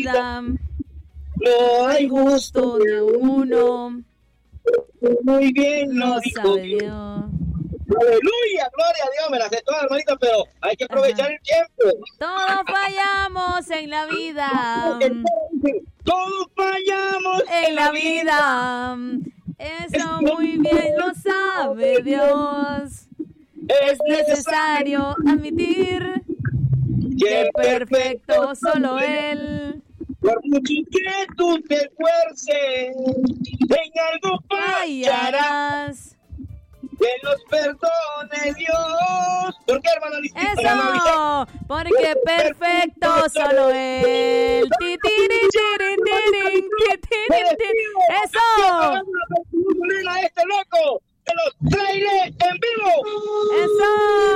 vida no hay justo ni a uno. Muy bien, Lo lo dijo sabe Dios. Dios. Aleluya, gloria a Dios, me la sé toda, hermanito, pero hay que aprovechar el tiempo. Todos fallamos en la vida. Todos fallamos En la vida. Eso muy bien lo sabe Dios. Es necesario admitir que perfecto solo Él. Por mucho que tú te esfuerces, en algo fallarás. Fallarás. Que nos perdone Dios. ¿Por qué, hermano? Eso, porque perfecto solo Él. Eso. Este loco, te los traeré en vivo. Eso.